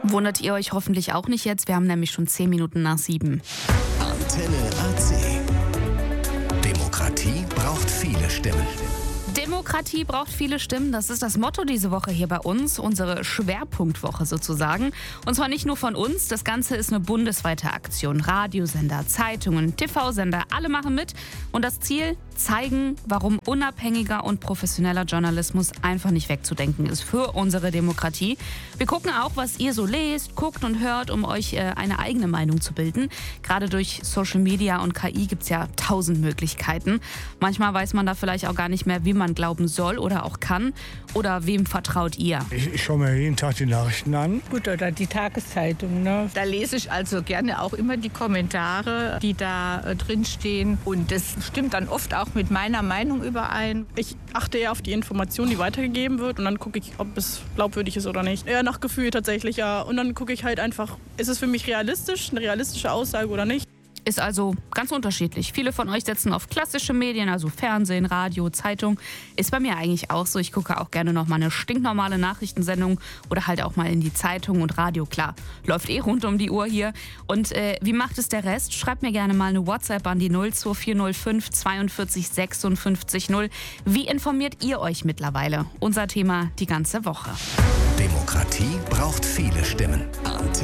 Wundert ihr euch hoffentlich auch nicht jetzt, wir haben nämlich schon 10 Minuten nach 7. Antenne AC. Demokratie braucht viele Stimmen. Demokratie braucht viele Stimmen, das ist das Motto diese Woche hier bei uns, unsere Schwerpunktwoche sozusagen. Und zwar nicht nur von uns, das Ganze ist eine bundesweite Aktion. Radiosender, Zeitungen, TV-Sender, alle machen mit. Und das Ziel, zeigen, warum unabhängiger und professioneller Journalismus einfach nicht wegzudenken ist für unsere Demokratie. Wir gucken auch, was ihr so lest, guckt und hört, um euch eine eigene Meinung zu bilden. Gerade durch Social Media und KI gibt es ja 1000 Möglichkeiten. Manchmal weiß man da vielleicht auch gar nicht mehr, wie man glauben soll oder auch kann. Oder wem vertraut ihr? Ich schaue mir jeden Tag die Nachrichten an. Gut, oder die Tageszeitung, ne? Da lese ich also gerne auch immer die Kommentare, die da drin stehen. Und das stimmt dann oft auch mit meiner Meinung überein. Ich achte eher auf die Information, die weitergegeben wird, und dann gucke ich, ob es glaubwürdig ist oder nicht. Eher nach Gefühl tatsächlich, ja. Und dann gucke ich halt einfach, ist es für mich realistisch, eine realistische Aussage oder nicht. Ist also ganz unterschiedlich. Viele von euch setzen auf klassische Medien, also Fernsehen, Radio, Zeitung. Ist bei mir eigentlich auch so. Ich gucke auch gerne noch mal eine stinknormale Nachrichtensendung oder halt auch mal in die Zeitung und Radio. Klar, läuft rund um die Uhr hier. Und wie macht es der Rest? Schreibt mir gerne mal eine WhatsApp an die 02405 42 56 0. Wie informiert ihr euch mittlerweile? Unser Thema die ganze Woche. Demokratie braucht viele Stimmen.